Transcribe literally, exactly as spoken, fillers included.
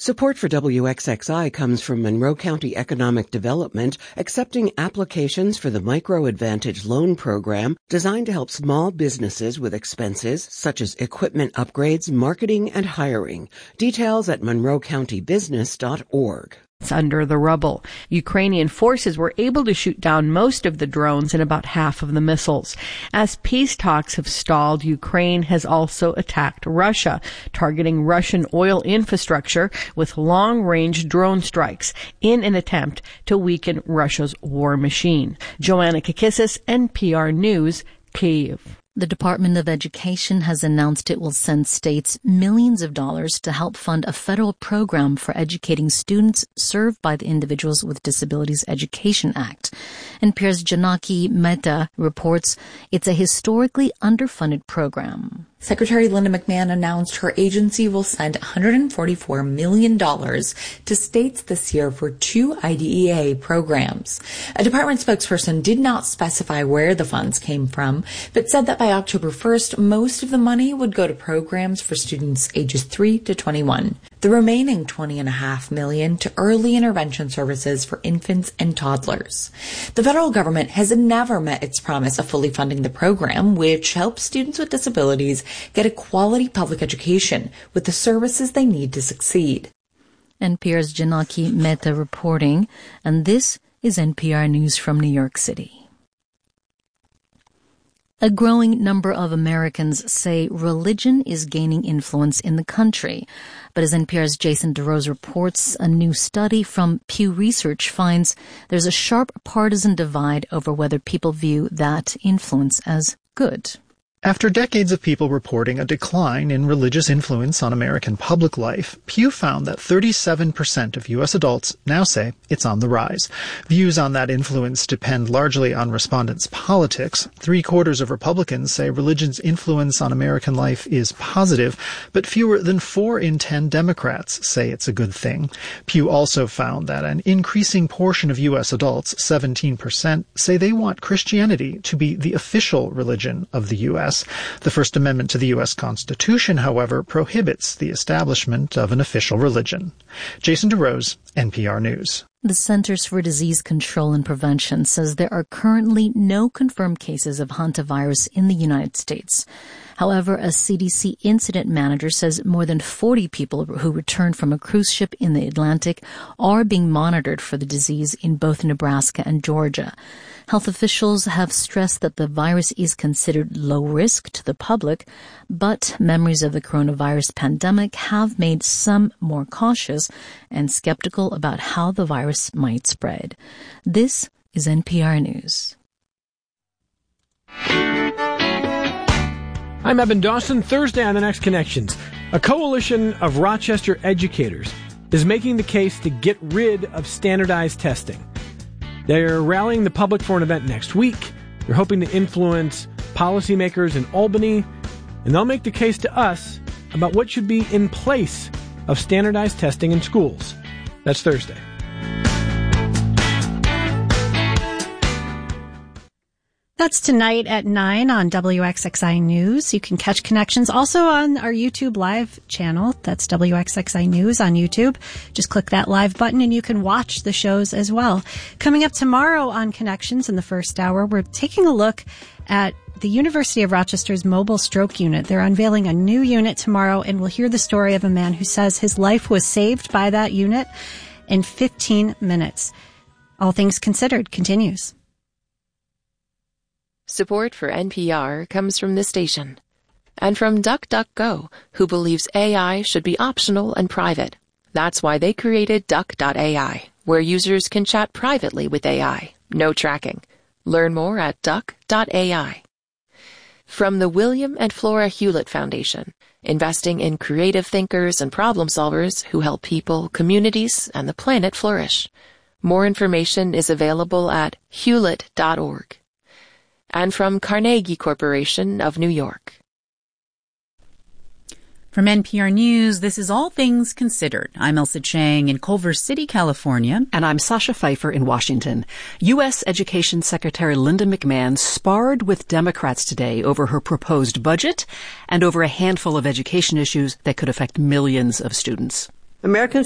Support for W X X I comes from Monroe County Economic Development, accepting applications for the Micro Advantage Loan Program designed to help small businesses with expenses such as equipment upgrades, marketing, and hiring. Details at monroe county business dot org. Under the rubble. Ukrainian forces were able to shoot down most of the drones and about half of the missiles. As peace talks have stalled, Ukraine has also attacked Russia, targeting Russian oil infrastructure with long-range drone strikes in an attempt to weaken Russia's war machine. Joanna Kakissis, N P R News, Kyiv. The Department of Education has announced it will send states millions of dollars to help fund a federal program for educating students served by the Individuals with Disabilities Education Act. N P R's Janaki Mehta reports it's a historically underfunded program. Secretary Linda McMahon announced her agency will send one hundred forty-four million dollars to states this year for two I D E A programs. A department spokesperson did not specify where the funds came from, but said that by October first, most of the money would go to programs for students ages three to twenty-one. The remaining twenty point five million dollars to early intervention services for infants and toddlers. The federal government has never met its promise of fully funding the program, which helps students with disabilities get a quality public education with the services they need to succeed. N P R's Janaki Mehta reporting, and this is N P R News from New York City. A growing number of Americans say religion is gaining influence in the country. But as N P R's Jason DeRose reports, a new study from Pew Research finds there's a sharp partisan divide over whether people view that influence as good. After decades of people reporting a decline in religious influence on American public life, Pew found that thirty-seven percent of U S adults now say it's on the rise. Views on that influence depend largely on respondents' politics. Three-quarters of Republicans say religion's influence on American life is positive, but fewer than four in ten Democrats say it's a good thing. Pew also found that an increasing portion of U S adults, seventeen percent, say they want Christianity to be the official religion of the U S The First Amendment to the U S Constitution, however, prohibits the establishment of an official religion. Jason DeRose, N P R News. The Centers for Disease Control and Prevention says there are currently no confirmed cases of hantavirus in the United States. However, a C D C incident manager says more than forty people who returned from a cruise ship in the Atlantic are being monitored for the disease in both Nebraska and Georgia. Health officials have stressed that the virus is considered low risk to the public, but memories of the coronavirus pandemic have made some more cautious and skeptical about how the virus might spread. This is N P R News. I'm Evan Dawson. Thursday on The Next Connections, a coalition of Rochester educators is making the case to get rid of standardized testing. They're rallying the public for an event next week. They're hoping to influence policymakers in Albany, and they'll make the case to us about what should be in place of standardized testing in schools. That's Thursday. That's tonight at nine on W X X I News. You can catch Connections also on our YouTube live channel. That's W X X I News on YouTube. Just click that live button and you can watch the shows as well. Coming up tomorrow on Connections in the first hour, we're taking a look at the University of Rochester's mobile stroke unit. They're unveiling a new unit tomorrow, and we'll hear the story of a man who says his life was saved by that unit in fifteen minutes. All Things Considered continues. Support for N P R comes from this station and from DuckDuckGo, who believes A I should be optional and private. That's why they created Duck dot A I, where users can chat privately with A I. No tracking. Learn more at Duck dot A I. From the William and Flora Hewlett Foundation, investing in creative thinkers and problem solvers who help people, communities, and the planet flourish. More information is available at hewlett dot org. And from Carnegie Corporation of New York. From N P R News, this is All Things Considered. I'm Elsa Chang in Culver City, California. And I'm Sasha Pfeiffer in Washington. U S. Education Secretary Linda McMahon sparred with Democrats today over her proposed budget and over a handful of education issues that could affect millions of students. American